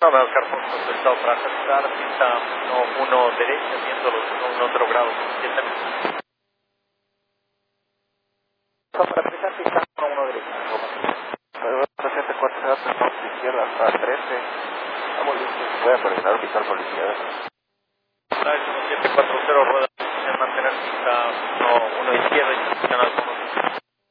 Nada, Oscar, por contestado para aceptar, pista 1 derecha, viendo los 1 otro grado, 7 minutos. Para pisar, pista 1 derecha. 64 izquierda hasta 13. Estamos listos. Voy a coordinar orbital policía.